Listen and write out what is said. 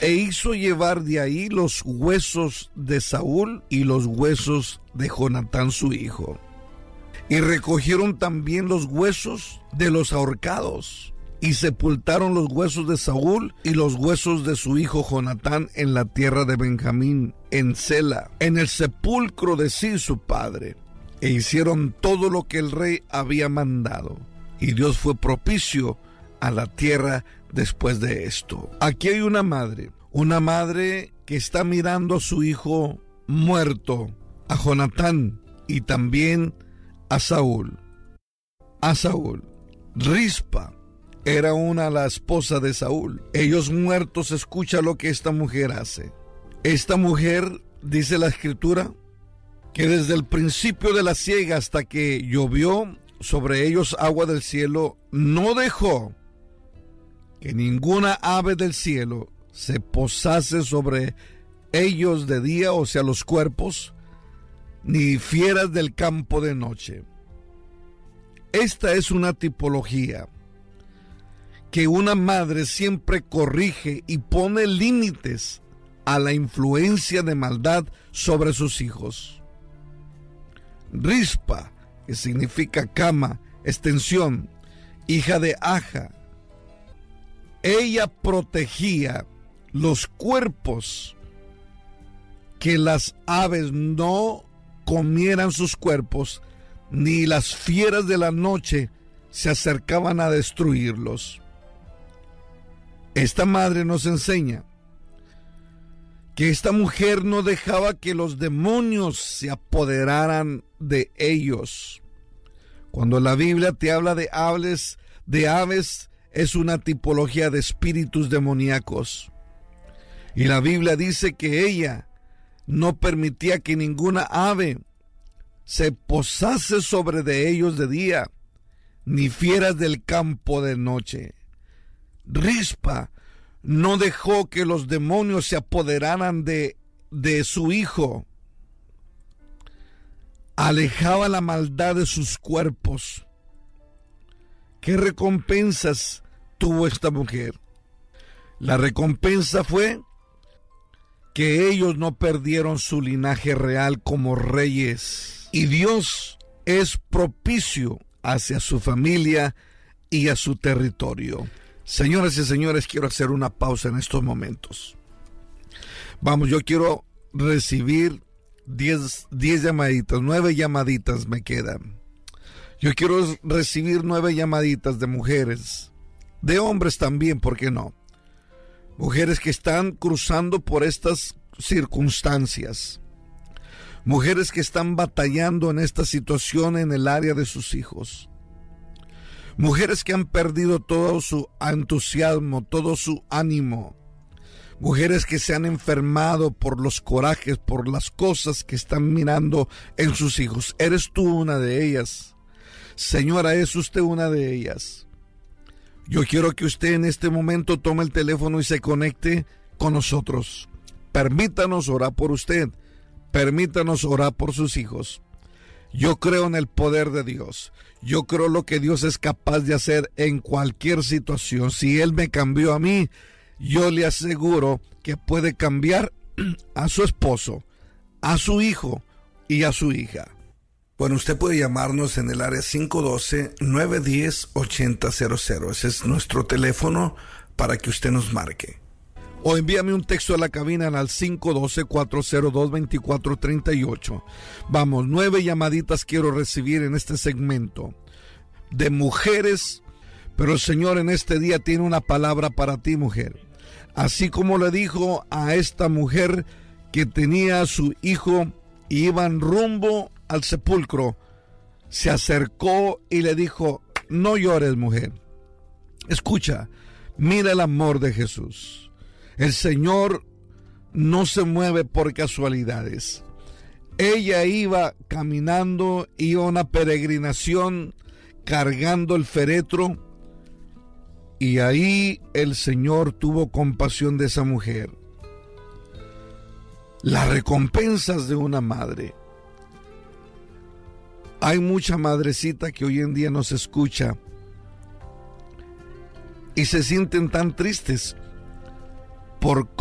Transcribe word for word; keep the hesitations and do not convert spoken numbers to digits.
E hizo llevar de ahí los huesos de Saúl y los huesos de Jonatán su hijo. Y recogieron también los huesos de los ahorcados, y sepultaron los huesos de Saúl y los huesos de su hijo Jonatán en la tierra de Benjamín, en Sela, en el sepulcro de Sí su padre. E hicieron todo lo que el rey había mandado. Y Dios fue propicio a la tierra después de esto. Aquí hay una madre, una madre que está mirando a su hijo muerto, a Jonatán, y también a Saúl. A Saúl. Rispa era una la esposa de Saúl. Ellos muertos, escucha lo que esta mujer hace. Esta mujer, dice la escritura, que desde el principio de la siega hasta que llovió sobre ellos agua del cielo, no dejó que ninguna ave del cielo se posase sobre ellos de día, o sea, los cuerpos, ni fieras del campo de noche. Esta es una tipología que una madre siempre corrige y pone límites a la influencia de maldad sobre sus hijos. Rispa, que significa cama, extensión, hija de Aja. Ella protegía los cuerpos, que las aves no comieran sus cuerpos, ni las fieras de la noche se acercaban a destruirlos. Esta madre nos enseña que esta mujer no dejaba que los demonios se apoderaran de ellos. Cuando la Biblia te habla de aves, de aves, es una tipología de espíritus demoníacos. Y la Biblia dice que ella no permitía que ninguna ave se posase sobre de ellos de día, ni fieras del campo de noche. Rispa no dejó que los demonios se apoderaran de, de su hijo. Alejaba la maldad de sus cuerpos. ¿Qué recompensas tuvo esta mujer? La recompensa fue que ellos no perdieron su linaje real como reyes. Y Dios es propicio hacia su familia y a su territorio. Señoras y señores, quiero hacer una pausa en estos momentos. Vamos, yo quiero recibir diez, diez llamaditas, nueve llamaditas me quedan. Yo quiero recibir nueve llamaditas de mujeres, de hombres también, ¿por qué no? Mujeres que están cruzando por estas circunstancias. Mujeres que están batallando en esta situación en el área de sus hijos. Mujeres que han perdido todo su entusiasmo, todo su ánimo. Mujeres que se han enfermado por los corajes, por las cosas que están mirando en sus hijos. ¿Eres tú una de ellas? Señora, ¿es usted una de ellas? Yo quiero que usted en este momento tome el teléfono y se conecte con nosotros. Permítanos orar por usted. Permítanos orar por sus hijos. Yo creo en el poder de Dios. Yo creo lo que Dios es capaz de hacer en cualquier situación. Si Él me cambió a mí, yo le aseguro que puede cambiar a su esposo, a su hijo y a su hija. Bueno, usted puede llamarnos en el área cinco uno dos, nueve uno cero, ocho cero cero cero. Ese es nuestro teléfono para que usted nos marque. O envíame un texto a la cabina al cinco uno dos, cuatro cero dos, dos cuatro tres ocho. Vamos, nueve llamaditas quiero recibir en este segmento de mujeres, pero el Señor en este día tiene una palabra para ti, mujer. Así como le dijo a esta mujer que tenía a su hijo y iban rumbo al sepulcro, se acercó y le dijo: no llores, mujer. Escucha, mira el amor de Jesús. El Señor no se mueve por casualidades. Ella iba caminando, iba a una peregrinación cargando el féretro, y ahí el Señor tuvo compasión de esa mujer. Las recompensas de una madre. Hay mucha madrecita que hoy en día nos escucha y se sienten tan tristes por